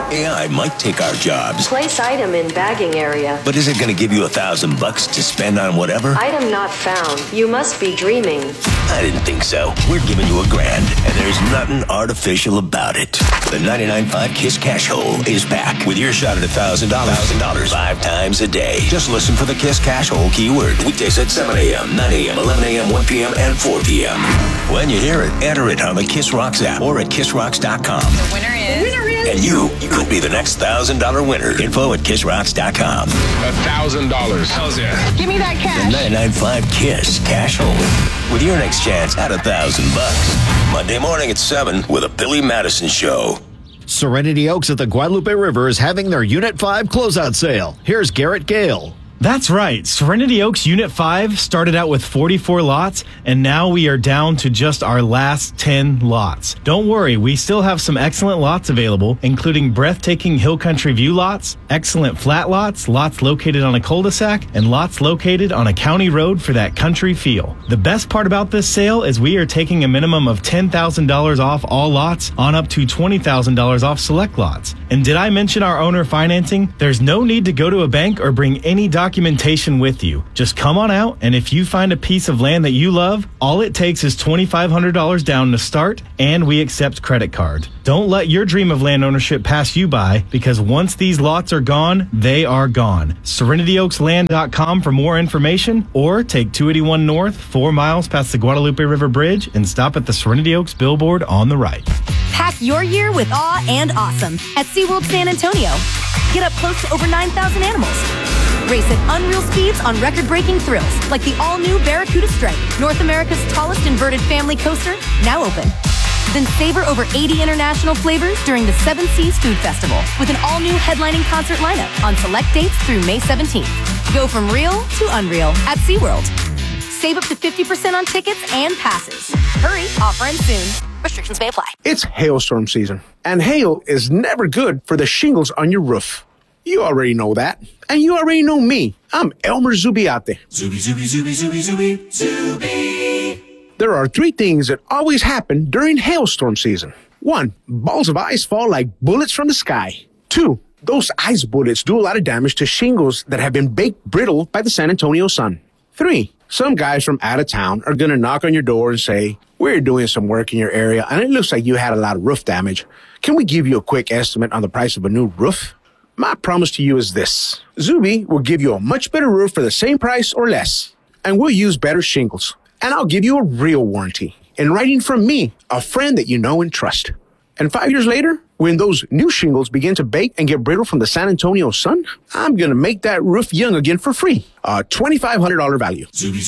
AI might take our jobs. Place item in bagging area. But is it going to give you $1,000 to spend on whatever? Item not found. You must be dreaming. I didn't think so. We're giving you $1,000, and there's nothing artificial about it. The 99.5 KISS Cash Hole is back with your shot at $1,000 5 times a day. Just listen for the KISS Cash Hole keyword. Weekdays at 7 a.m., 9 a.m., 11 a.m., 1 p.m., and 4 p.m. When you hear it, enter it on the Kiss Rocks app or at KissRocks.com. The winner is... And you could be the next $1,000 winner. Info at KissRocks.com. $1,000. Hells yeah. Give me that cash. The 99.5 KISS Cash Hole. With your next chance at $1,000. Monday morning at 7 with a Billy Madison Show. Serenity Oaks at the Guadalupe River is having their Unit 5 closeout sale. Here's Garrett Gale. That's right. Serenity Oaks Unit 5 started out with 44 lots, and now we are down to just our last 10 lots. Don't worry, we still have some excellent lots available, including breathtaking hill country view lots, excellent flat lots, lots located on a cul-de-sac, and lots located on a county road for that country feel. The best part about this sale is we are taking a minimum of $10,000 off all lots on up to $20,000 off select lots. And did I mention our owner financing? There's no need to go to a bank or bring any documentation with you. Just come on out, and if you find a piece of land that you love, all it takes is $2,500 down to start, and we accept credit cards. Don't let your dream of land ownership pass you by, because once these lots are gone, they are gone. SerenityOaksLand.com for more information, or take 281 North, 4 miles past the Guadalupe River Bridge, and stop at the Serenity Oaks billboard on the right. Pack your year with awe and awesome at SeaWorld San Antonio. Get up close to over 9,000 animals. Race at unreal speeds on record-breaking thrills like the all-new Barracuda Strike, North America's tallest inverted family coaster, now open. Then savor over 80 international flavors during the Seven Seas Food Festival with an all-new headlining concert lineup on select dates through May 17th. Go from real to unreal at SeaWorld. Save up to 50% on tickets and passes. Hurry, offer ends soon. Restrictions may apply. It's hailstorm season, and hail is never good for the shingles on your roof. You already know that, and you already know me. I'm Elmer Zubiate. Zubi. There are 3 things that always happen during hailstorm season. 1, balls of ice fall like bullets from the sky. 2, those ice bullets do a lot of damage to shingles that have been baked brittle by the San Antonio sun. 3, some guys from out of town are going to knock on your door and say, "We're doing some work in your area, and it looks like you had a lot of roof damage. Can we give you a quick estimate on the price of a new roof?" My promise to you is this. Zuby will give you a much better roof for the same price or less, and we'll use better shingles. And I'll give you a real warranty in writing from me, a friend that you know and trust. And 5 years later, when those new shingles begin to bake and get brittle from the San Antonio sun, I'm going to make that roof young again for free. A $2,500 value. Zuby.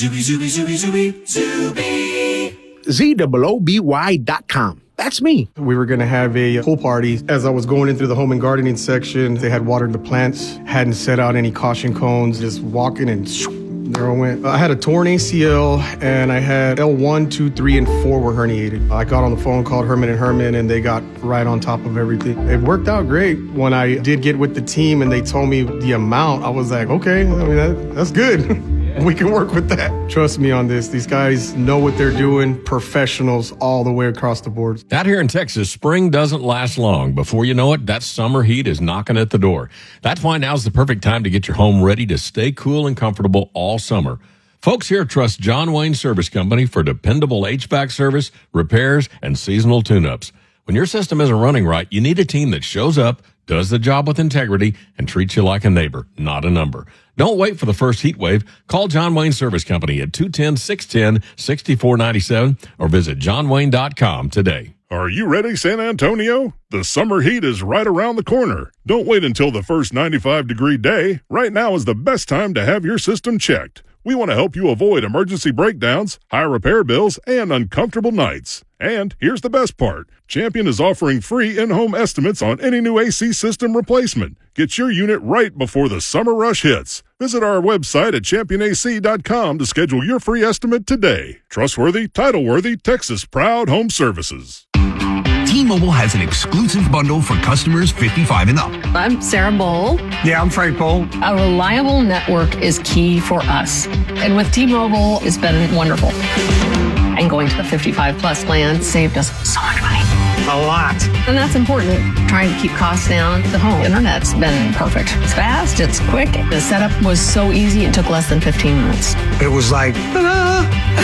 ZOOBY.com. That's me. We were going to have a pool party. As I was going in through the home and gardening section, they had watered the plants, hadn't set out any caution cones, just walking and there I went. I had a torn ACL and I had L1, 2, 3, and 4 were herniated. I got on the phone, called Herman & Herman, and they got right on top of everything. It worked out great. When I did get with the team and they told me the amount, I was like, okay, I mean, that's good. We can work with that. Trust me on this. These guys know what they're doing. Professionals all the way across the board. Out here in Texas, spring doesn't last long. Before you know it, that summer heat is knocking at the door. That's why now's the perfect time to get your home ready to stay cool and comfortable all summer. Folks here trust John Wayne Service Company for dependable HVAC service, repairs, and seasonal tune-ups. When your system isn't running right, you need a team that shows up, does the job with integrity, and treats you like a neighbor, not a number. Don't wait for the first heat wave. Call John Wayne Service Company at 210-610-6497 or visit johnwayne.com today. Are you ready, San Antonio? The summer heat is right around the corner. Don't wait until the first 95-degree day. Right now is the best time to have your system checked. We want to help you avoid emergency breakdowns, high repair bills, and uncomfortable nights. And here's the best part. Champion is offering free in-home estimates on any new AC system replacement. Get your unit right before the summer rush hits. Visit our website at championac.com to schedule your free estimate today. Trustworthy, title-worthy, Texas Proud Home Services. T-Mobile has an exclusive bundle for customers 55 and up. I'm Sarah Bowl. Yeah, I'm Frank Bowl. A reliable network is key for us. And with T-Mobile, it's been wonderful. And going to the 55 plus plan saved us so much money. a lot. And that's important, trying to keep costs down. The home internet's been perfect. It's fast, it's quick. The setup was so easy, it took less than 15 minutes. It was like, ta-da!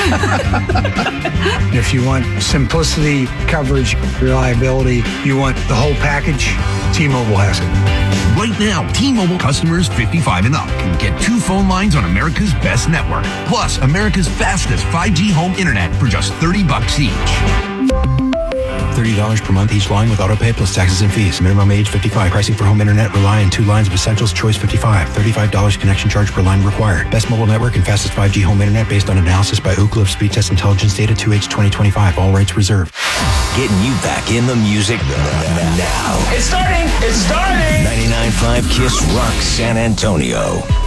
If you want simplicity, coverage, reliability, you want the whole package, T-Mobile has it. Right now, T-Mobile customers 55 and up can get 2 phone lines on America's best network, plus America's fastest 5G home internet for just $30 each. $30 per month each line with autopay plus taxes and fees. Minimum age 55. Pricing for home internet rely on 2 lines of Essentials Choice 55. $35 connection charge per line required. Best mobile network and fastest 5G home internet based on analysis by Ookla of Speed Test Intelligence data 2H 2025. All rights reserved. Getting you back in the music now. It's starting. 99.5 KISS Rock San Antonio.